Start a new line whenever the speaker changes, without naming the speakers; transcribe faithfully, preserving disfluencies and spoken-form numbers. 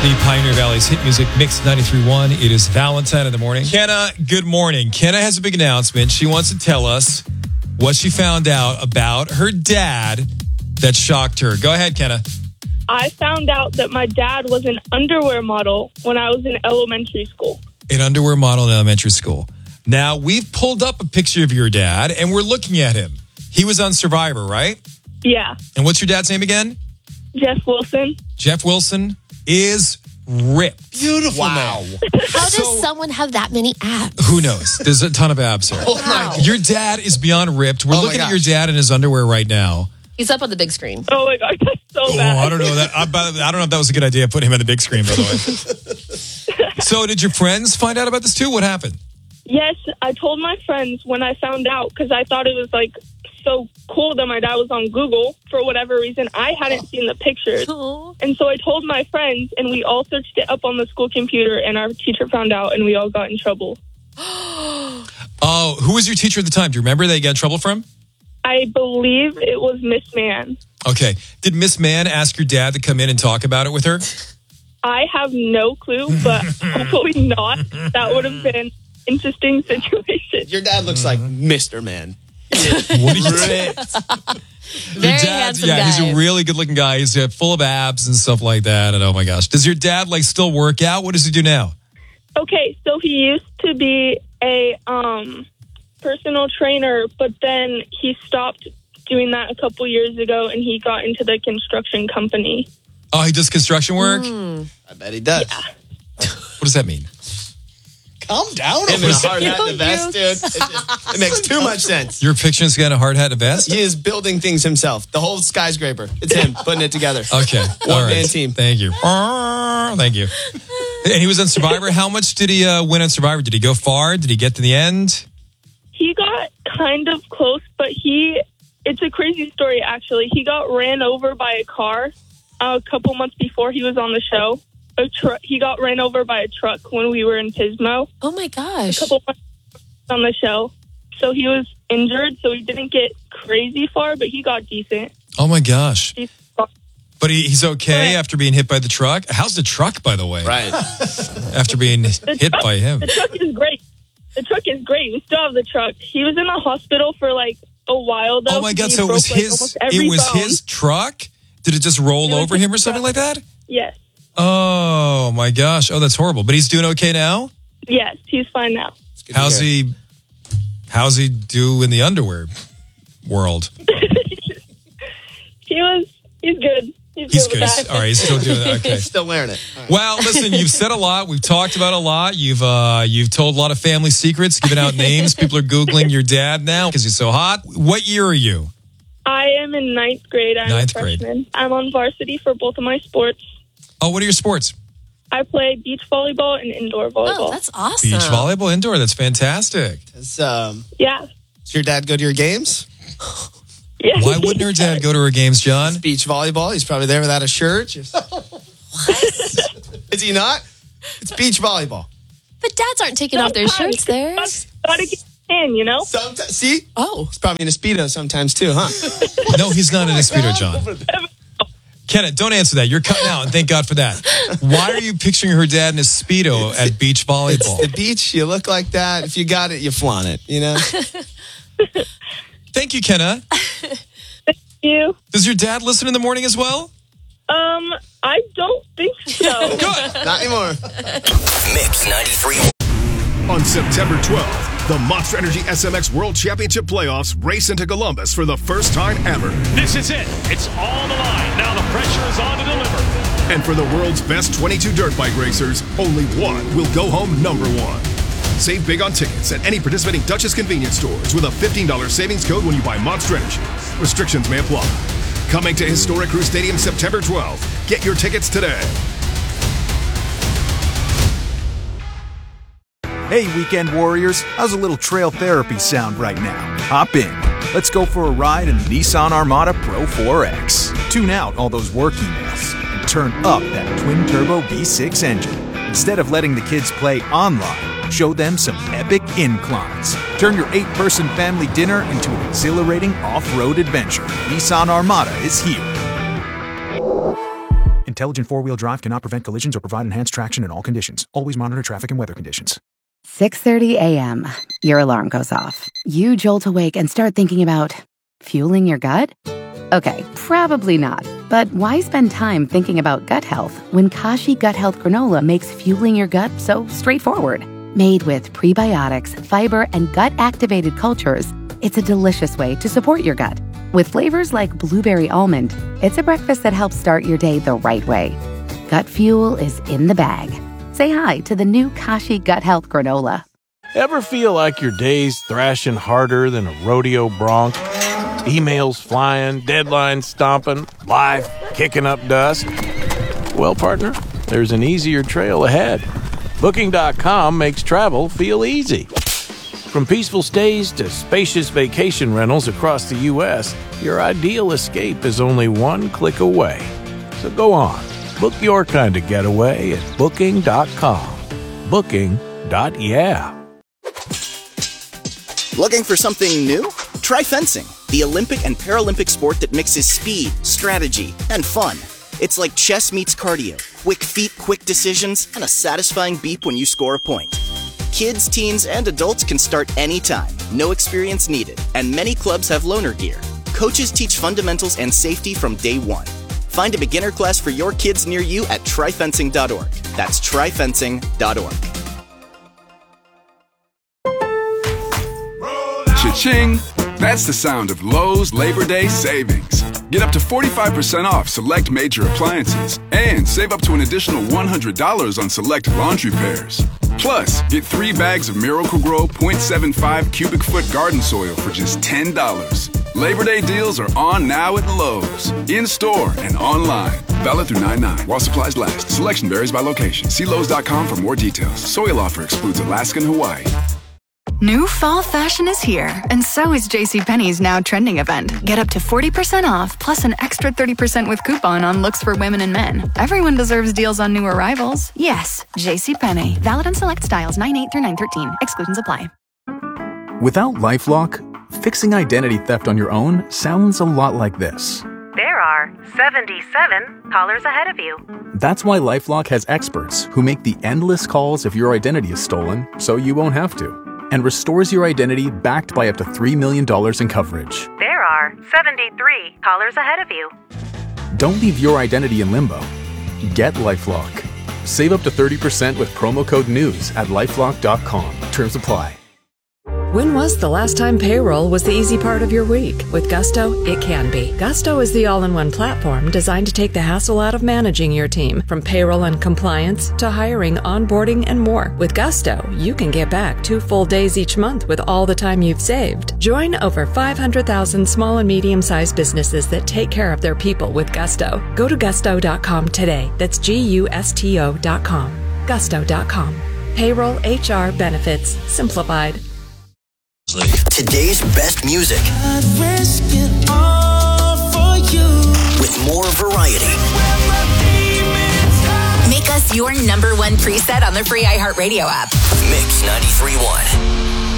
The Pioneer Valley's hit music mix ninety-three point one. It is Valentine in the morning. Kenna, good morning. Kenna has a big announcement. She wants to tell us what she found out about her dad that shocked her. Go ahead, Kenna.
I found out that my dad was an underwear model when I was in elementary school.
An underwear model in elementary school. Now, we've pulled up a picture of your dad, and we're looking at him. He was on Survivor, right?
Yeah.
And what's your dad's name again?
Jeff Wilson.
Jeff Wilson is ripped.
Beautiful.
Wow.
Man.
How
So-
does someone have that many abs?
Who knows? There's a ton of abs there.
Oh, my
Your dad is beyond ripped. We're
Oh, my
looking at
gosh.
your dad in his underwear right now.
He's up on the big screen.
Oh my gosh, that's so
Oh,
bad.
I don't know that. I, I don't know if that was a good idea. Putting him on the big screen, by the way. So, did your friends find out about this too? What happened?
Yes, I told my friends when I found out because I thought it was like so cool that my dad was on Google for whatever reason. I hadn't seen the pictures.
Oh.
And so I told my friends and we all searched it up on the school computer and our teacher found out and we all got in trouble.
Oh, who was your teacher at the time? Do you remember they got in trouble from?
I believe it was Miss Mann.
Okay. Did Miss Mann ask your dad to come in and talk about it with her?
I have no clue, but hopefully not. That would have been an interesting situation.
Your dad looks like Mister Man.
What do you think?
Very
Your dad's,
handsome
yeah,
guy.
he's a really good looking guy. He's uh, full of abs and stuff like that. And oh my gosh. Does your dad like still work out? What does he do now?
Okay, so he used to be a um, personal trainer, but then he stopped doing that a couple years ago and he got into the construction company.
Oh, he does construction work?
I bet he does.
What does that mean?
Calm down. Him in a hard hat and a vest, dude. It, just, it makes too much sense.
You're picturing this guy in a hard hat and a vest?
He is building things himself. The whole skyscraper. It's him putting it together.
Okay.
One
All right.
man team.
Thank you. Thank you. And he was on Survivor. How much did he uh, win on Survivor? Did he go far? Did he get to the end?
He got kind of close, but he, it's a crazy story actually. He got ran over by a car a couple months before he was on the show. A tr- he got ran over by a truck when we were in Pismo.
Oh my gosh.
A couple months on the show. So he was injured, so he didn't get crazy far, but he got decent.
Oh my gosh.
Decent.
But he, he's okay
Right.
after being hit by the truck? How's the truck, by the way?
Right.
After being
The
hit
truck-
by him.
The truck is great. The truck is great. We still have the truck. He was in the hospital for like a while though.
Oh my God.
He
So it was
broke, like,
his,
almost every
it was
bone.
his truck? Did it just roll
It was
over
his
him or something
truck.
like that?
Yes.
Oh my gosh. Oh, that's horrible. But he's doing okay now?
Yes, he's fine now.
How's he, how's he do in the underwear world?
He was, he's good. He's,
He's
good.
good.
With that.
All right. He's still doing it. Okay.
Still wearing it. All right.
Well, listen, you've said a lot. We've talked about a lot. You've uh, you've told a lot of family secrets, given out names. People are Googling your dad now because he's so hot. What year are you?
I am in ninth grade. I'm
Ninth
a
grade.
freshman. I'm on varsity for both of my sports.
Oh, what are your sports?
I play beach volleyball and indoor volleyball.
Oh, that's awesome.
Beach volleyball, indoor. That's fantastic.
Does, um,
yeah.
does your dad go to your games?
Yeah.
Why wouldn't her dad go to her games, John?
Beach volleyball. He's probably there without a shirt. Just- Is he not? It's beach volleyball.
But dads aren't taking off their
Sometimes.
shirts there.
Gotta get in, you know?
Sometimes, see?
Oh.
He's probably in a Speedo sometimes too, huh?
No, he's not in a Speedo, John. Kenneth, don't answer that. You're cutting out, and thank God for that. Why are you picturing her dad in a Speedo at beach volleyball?
It's the beach. You look like that. If you got it, you flaunt it, you know?
Thank you, Kenna.
You?
Does your dad listen in the morning as well?
Um, I don't think so.
Good.
Not anymore.
Mix ninety-three.
On September twelfth, the Monster Energy S M X World Championship Playoffs race into Columbus for the first time ever.
This is it. It's all the line. Now the pressure is on to deliver.
And for the world's best twenty-two dirt bike racers, only one will go home number one. Save big on tickets at any participating Duchess convenience stores with a fifteen dollars savings code when you buy Monster Energy. Restrictions may apply. Coming to Historic Crew Stadium September twelfth. Get your tickets today.
Hey, weekend warriors, how's a little trail therapy sound right now? Hop in. Let's go for a ride in the Nissan Armada Pro four X. Tune out all those work emails and turn up that twin-turbo V six engine. Instead of letting the kids play online, show them some epic inclines. Turn your eight-person family dinner into an exhilarating off-road adventure. Nissan Armada is here. In Intelligent four-wheel drive cannot prevent collisions or provide enhanced traction in all conditions. Always monitor traffic and weather conditions.
six thirty a.m. Your alarm goes off. You jolt awake and start thinking about fueling your gut? Okay, probably not. But why spend time thinking about gut health when Kashi Gut Health Granola makes fueling your gut so straightforward? Made with prebiotics, fiber, and gut-activated cultures, it's a delicious way to support your gut. With flavors like blueberry almond, it's a breakfast that helps start your day the right way. Gut fuel is in the bag. Say hi to the new Kashi Gut Health Granola.
Ever feel like your day's thrashing harder than a rodeo bronc? Emails flying, deadlines stomping, life kicking up dust? Well, partner, there's an easier trail ahead. Booking dot com makes travel feel easy. From peaceful stays to spacious vacation rentals across the U S, your ideal escape is only one click away. So go on, book your kind of getaway at Booking dot com. Booking. Yeah.
Looking for something new? Try fencing, the Olympic and Paralympic sport that mixes speed, strategy, and fun. It's like chess meets cardio, quick feet, quick decisions, and a satisfying beep when you score a point. Kids, teens, and adults can start anytime, no experience needed, and many clubs have loaner gear. Coaches teach fundamentals and safety from day one. Find a beginner class for your kids near you at try fencing dot org. That's try fencing dot org.
Cha-ching! That's the sound of Lowe's Labor Day savings. Get up to forty-five percent off select major appliances and save up to an additional one hundred dollars on select laundry pairs. Plus, get three bags of Miracle-Gro point seven five cubic foot garden soil for just ten dollars. Labor Day deals are on now at Lowe's, in-store and online. Valid through nine nine while supplies last. Selection varies by location. See Lowe's dot com for more details. Soil offer excludes Alaska and Hawaii.
New fall fashion is here, and so is JCPenney's Now Trending event. Get up to forty percent off, plus an extra thirty percent with coupon on looks for women and men. Everyone deserves deals on new arrivals. Yes, JCPenney. Valid on select styles nine eight through nine thirteen. Exclusions apply.
Without LifeLock, fixing identity theft on your own sounds a lot like this.
There are seventy-seven callers ahead of you.
That's why LifeLock has experts who make the endless calls if your identity is stolen, so you won't have to, and restores your identity backed by up to three million dollars in coverage.
There are seventy-three callers ahead of you.
Don't leave your identity in limbo. Get LifeLock. Save up to thirty percent with promo code NEWS at lifelock dot com. Terms apply.
When was the last time payroll was the easy part of your week? With Gusto, it can be. Gusto is the all-in-one platform designed to take the hassle out of managing your team, from payroll and compliance to hiring, onboarding, and more. With Gusto, you can get back two full days each month with all the time you've saved. Join over five hundred thousand small and medium-sized businesses that take care of their people with Gusto. Go to gusto dot com today. That's G U S T O dot com. gusto dot com. Payroll, H R, benefits, simplified.
Today's best music with more variety.
Make us your number one preset on the free iHeartRadio app.
Mix ninety-three point one.